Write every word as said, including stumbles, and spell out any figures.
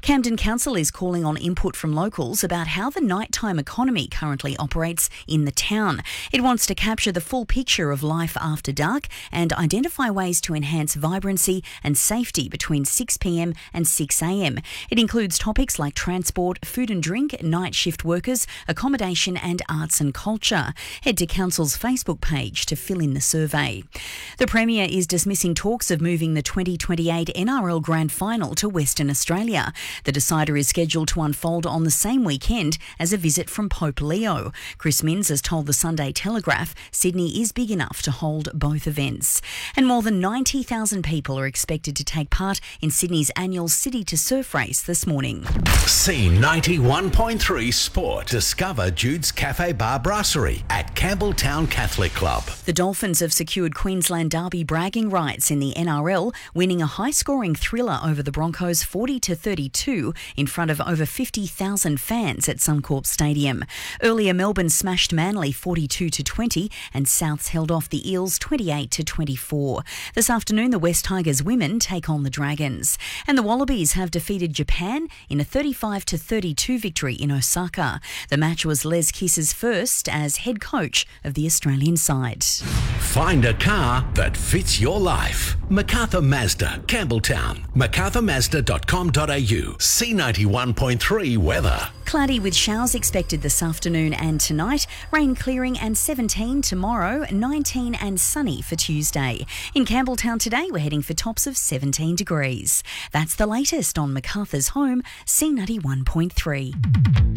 Camden Council is calling on input from locals about how the nighttime economy currently operates in the town. It wants to capture the full picture of life after dark and identify ways to enhance vibrancy and safety between six p m and six a m. It includes topics like transport, food and drink, night shift workers, accommodation and arts and culture. Head to Council's Facebook page to fill in the survey. The Premier is dismissing talks of moving the twenty twenty-eight N R L Grand Final to Western Australia. The decider is scheduled to unfold on the same weekend as a visit from Pope Leo. Chris Minns has told the Sunday Telegraph Sydney is big enough to hold both events. And more than ninety thousand people are expected to take part in Sydney's annual City to Surf race this morning. C ninety-one point three Sport. Discover Jude's Cafe Bar Brasserie at Campbelltown Catholic Club. The Dolphins have secured Queensland Derby bragging rights in the N R L, winning a high-scoring thriller over the Broncos forty to thirty-two in front of over fifty thousand fans at Suncorp Stadium. Earlier, Melbourne smashed Manly forty-two to twenty and Souths held off the Eels twenty-eight to twenty-four. This afternoon, the West Tigers women take on the Dragons. And the Wallabies have defeated Japan in a thirty-five to thirty-two victory in Osaka. The match was Les Kiss's first as head coach of the Australian side. Find a car that fits your life. MacArthur Mazda, Campbelltown. macarthur mazda dot com dot a u. C ninety-one point three weather. Cloudy with showers expected this afternoon and tonight. Rain clearing and seventeen tomorrow, nineteen and sunny for Tuesday. In Campbelltown today, we're heading for tops of seventeen degrees. That's the latest on MacArthur's Home, C ninety-one point three.